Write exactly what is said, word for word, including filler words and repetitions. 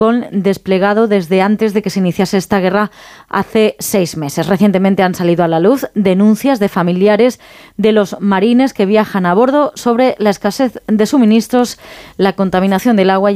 desplegado desde antes de que se iniciase esta guerra hace seis meses. Recientemente han salido a la luz denuncias de familiares de los marines que viajan a bordo sobre la escasez de suministros, la contaminación del agua